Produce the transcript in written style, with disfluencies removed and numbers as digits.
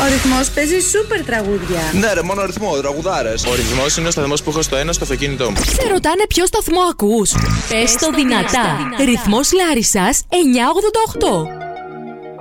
Ο Ρυθμός παίζει σούπερ τραγούδια. Ναι, ρε, μόνο ρυθμό, τραγουδάρες. Ο Ρυθμός είναι ο σταθμός που έχω στο ένα στο αυτοκίνητό μου. Σε ρωτάνε ποιο σταθμό ακούς. Πες το δυνατά. Ρυθμός Λάρισσας 988.